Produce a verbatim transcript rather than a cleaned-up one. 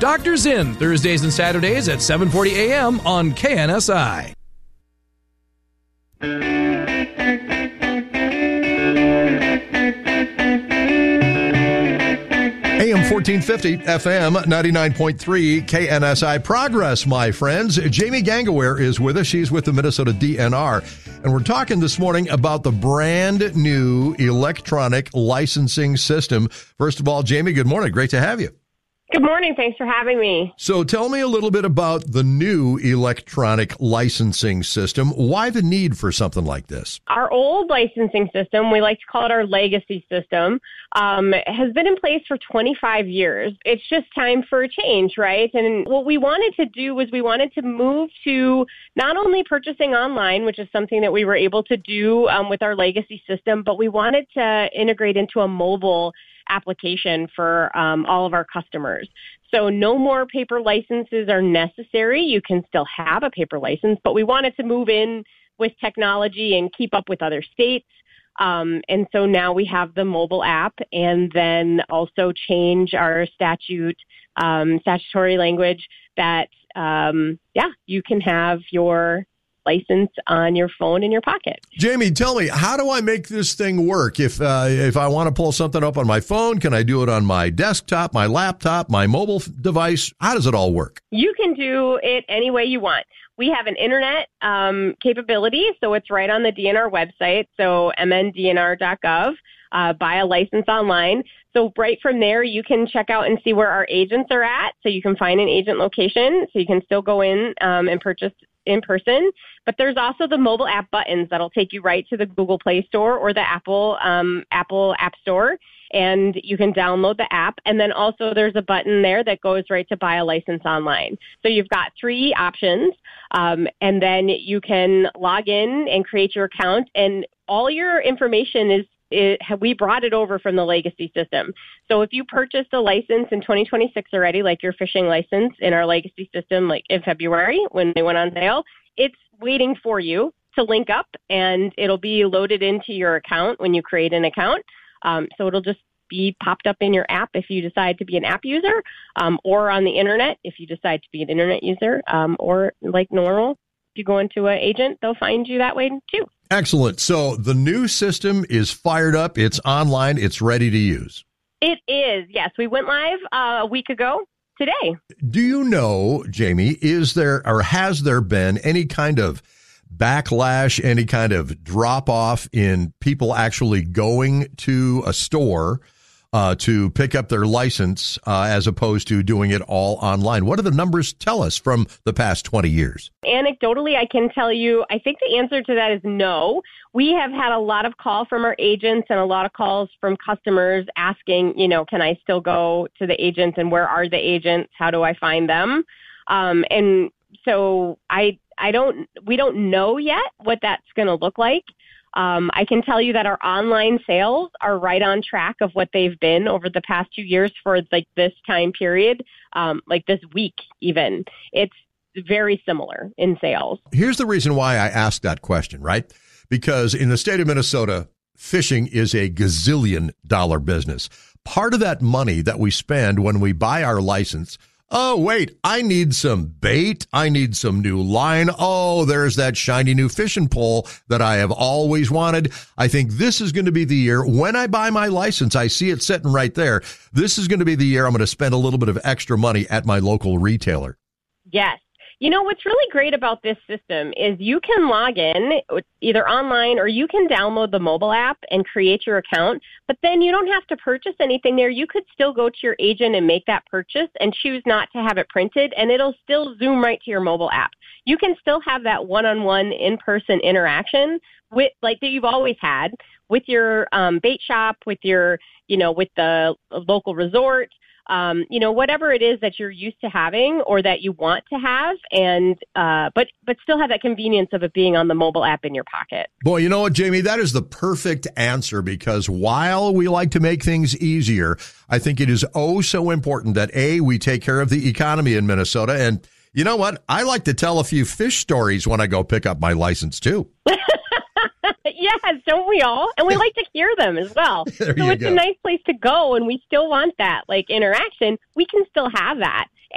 Doctors In, Thursdays and Saturdays at seven forty a.m. on K N S I. A M fourteen fifty, F M ninety-nine point three, K N S I. Progress, my friends. Jamie Gangaware is with us. She's with the Minnesota D N R. And we're talking this morning about the brand new electronic licensing system. First of all, Jamie, good morning. Great to have you. Good morning. Thanks for having me. So tell me a little bit about the new electronic licensing system. Why the need for something like this? Our old licensing system, we like to call it our legacy system, um, has been in place for twenty-five years. It's just time for a change, right? And what we wanted to do was we wanted to move to not only purchasing online, which is something that we were able to do um, with our legacy system, but we wanted to integrate into a mobile application for um, all of our customers. So no more paper licenses are necessary. You can still have a paper license, but we wanted to move in with technology and keep up with other states. Um, and so now we have the mobile app, and then also change our statute, um, statutory language that, um, yeah, you can have your license on your phone in your pocket. Jamie, tell me, how do I make this thing work? If uh, if I want to pull something up on my phone, can I do it on my desktop, my laptop, my mobile device? How does it all work? You can do it any way you want. We have an internet um, capability, so it's right on the D N R website, so m n d n r dot gov. Uh, buy a license online. So right from there, you can check out and see where our agents are at. So you can find an agent location, so you can still go in um, and purchase in person. But there's also the mobile app buttons that'll take you right to the Google Play Store or the Apple um, Apple App Store, and you can download the app. And then also there's a button there that goes right to buy a license online. So you've got three options, um, and then you can log in and create your account, and all your information is It, we brought it over from the legacy system. So if you purchased a license in twenty twenty-six already, like your fishing license in our legacy system, like in February when they went on sale, it's waiting for you to link up, and it'll be loaded into your account when you create an account. Um, so it'll just be popped up in your app if you decide to be an app user, um, or on the internet if you decide to be an internet user, um, or like normal. If you go into an agent, they'll find you that way too. Excellent. So the new system is fired up. It's online. It's ready to use. It is. Yes. We went live uh, a week ago today. Do you know, Jamie, is there or has there been any kind of backlash, any kind of drop off in people actually going to a store uh, to pick up their license uh, as opposed to doing it all online? What do the numbers tell us from the past twenty years? Anecdotally, I can tell you, I think the answer to that is no. We have had a lot of call from our agents and a lot of calls from customers asking, you know, can I still go to the agents, and where are the agents? How do I find them? Um, and so I, I don't, we don't know yet what that's going to look like. Um, I can tell you that our online sales are right on track of what they've been over the past two years for like this time period, um, like this week even. It's very similar in sales. Here's the reason why I asked that question, right? Because in the state of Minnesota, fishing is a gazillion dollar business. Part of that money that we spend when we buy our license, oh, wait, I need some bait. I need some new line. Oh, there's that shiny new fishing pole that I have always wanted. I think this is going to be the year when I buy my license. I see it sitting right there. This is going to be the year I'm going to spend a little bit of extra money at my local retailer. Yes. You know, what's really great about this system is you can log in either online or you can download the mobile app and create your account, but then you don't have to purchase anything there. You could still go to your agent and make that purchase and choose not to have it printed, and it'll still zoom right to your mobile app. You can still have that one-on-one in-person interaction with, like that you've always had with your um, bait shop, with your, you know, with the local resort. Um, you know, whatever it is that you're used to having or that you want to have, and uh, but but still have that convenience of it being on the mobile app in your pocket. Boy, you know what, Jamie, that is the perfect answer, because while we like to make things easier, I think it is oh so important that, A, we take care of the economy in Minnesota. And you know what? I like to tell a few fish stories when I go pick up my license, too. Yes, don't we all? And we like to hear them as well. So it's go. a nice place to go, and we still want that like interaction. We can still have that.